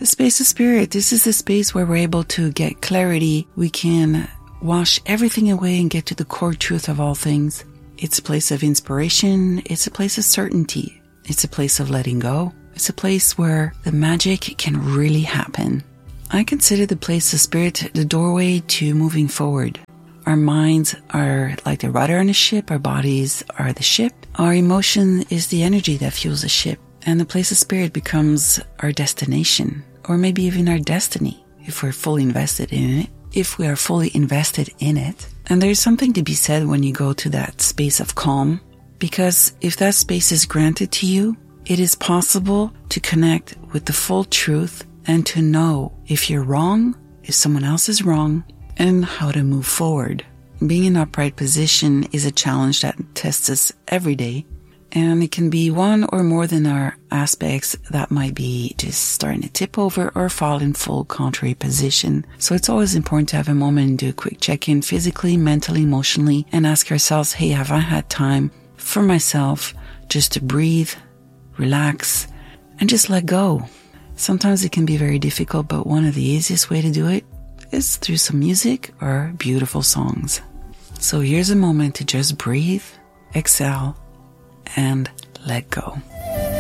The space of spirit, this is the space where we're able to get clarity. We can wash everything away and get to the core truth of all things. It's a place of inspiration. It's a place of certainty. It's a place of letting go. It's a place where the magic can really happen. I consider the place of spirit the doorway to moving forward. Our minds are like the rudder on a ship. Our bodies are the ship. Our emotion is the energy that fuels the ship. And the place of spirit becomes our destination, or maybe even our destiny, if we're fully invested in it. If we are fully invested in it. And there's something to be said when you go to that space of calm, because if that space is granted to you, it is possible to connect with the full truth and to know if you're wrong, if someone else is wrong, and how to move forward. Being in upright position is a challenge that tests us every day. And it can be one or more than our aspects that might be just starting to tip over or fall in full contrary position. So it's always important to have a moment and do a quick check-in physically, mentally, emotionally, and ask ourselves, hey, have I had time for myself just to breathe, relax, and just let go? Sometimes it can be very difficult, but one of the easiest way to do it is through some music or beautiful songs. So here's a moment to just breathe, exhale, and let go.